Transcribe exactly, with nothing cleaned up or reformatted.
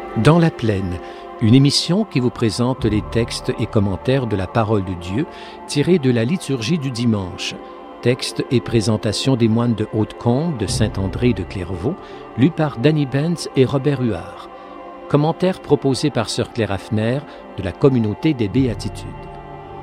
Dans la plaine, une émission qui vous présente les textes et commentaires de la parole de Dieu tirés de la liturgie du dimanche. Textes et présentations des moines de Haute-Combe, de Saint-André de Clairvaux, lus par Danny Benz et Robert Huard. Commentaires proposés par Sœur Claire Hafner de la Communauté des Béatitudes.